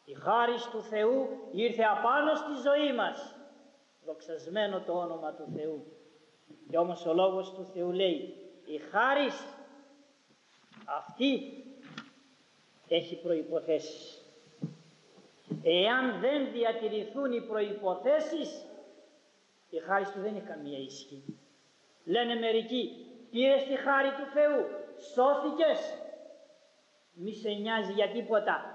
Η χάρις του Θεού ήρθε απάνω στη ζωή μας. Δοξασμένο το όνομα του Θεού. Και όμως ο Λόγος του Θεού λέει, η χάρις αυτή έχει προϋποθέσεις. Εάν δεν διατηρηθούν οι προϋποθέσεις, η χάρις του δεν έχει καμία ισχύ. Λένε μερικοί, πήρες τη χάρη του Θεού, σώθηκες, μη σε νοιάζει για τίποτα.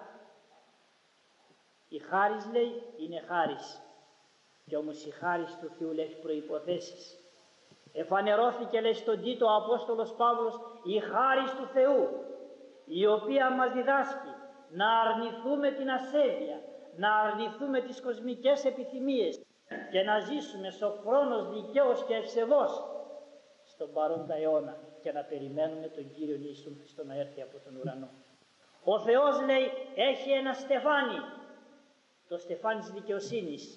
Η χάρις, λέει, είναι χάρις. Και όμως η χάρις του Θεού έχει προϋποθέσεις. Εφανερώθηκε, λέει, στον Τίτο ο Απόστολος Παύλος η χάρις του Θεού, η οποία μας διδάσκει να αρνηθούμε την ασέβεια, να αρνηθούμε τις κοσμικές επιθυμίες και να ζήσουμε σοφρόνος, δικαίος και ευσεβός στον παρόντα αιώνα και να περιμένουμε τον Κύριο Ιησού Χριστό να έρθει από τον ουρανό. Ο Θεός, λέει, έχει ένα στεφάνι, το στεφάνι της δικαιοσύνης.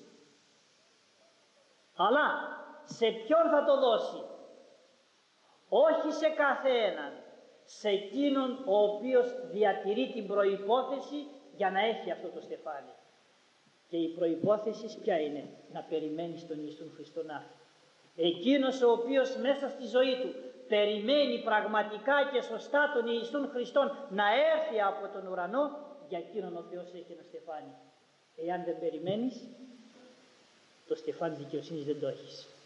Αλλά σε ποιον θα το δώσει? Όχι σε κάθε έναν, σε εκείνον ο οποίος διατηρεί την προϋπόθεση για να έχει αυτό το στεφάνι. Και η προϋπόθεση ποια είναι? Να περιμένει τον Ιησού Χριστό να έρθει. Εκείνος ο οποίος μέσα στη ζωή του περιμένει πραγματικά και σωστά τον Ιησού Χριστόν να έρθει από τον ουρανό, για εκείνον ο Θεός έχει ένα στεφάνι. Εάν δεν περιμένεις, το στεφάνι δικαιοσύνης δεν το έχεις.